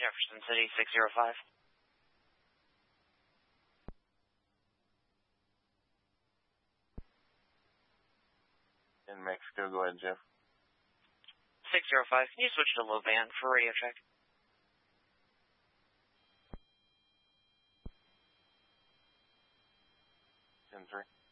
Jefferson City, 605. In Mexico, go ahead, Jeff. 605, can you switch to low band for radio check? Ten 3.